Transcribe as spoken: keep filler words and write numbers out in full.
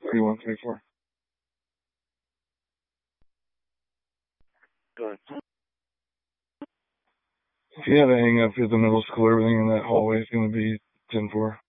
thirty-one, thirty-four. Good. If you had to hang up at the middle school, everything in that hallway is going to be ten four.